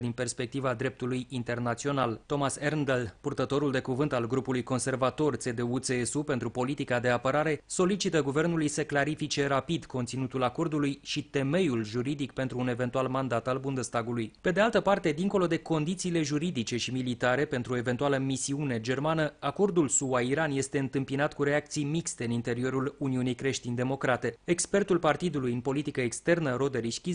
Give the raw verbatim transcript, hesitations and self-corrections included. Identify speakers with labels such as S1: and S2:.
S1: din perspectiva dreptului internațional. Thomas Erndl, purtătorul de cuvânt al grupului conservator C D U C S U pentru politica de apărare, solicită guvernului să clarifice rapid conținutul acordului și temeiul juridic pentru un eventual mandat al Bundestagului. Pe de altă parte, dincolo de condițiile juridice și militare pentru o eventuală misiune germană, acordul S U A-Iran este întâmpinat cu reacții mixte în interiorul Uniunii Creștini Democrate. Expertul partidului în politică externă, Roderich